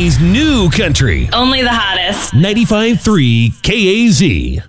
Cincinnati's new country. Only the hottest. 95.3 KAZ.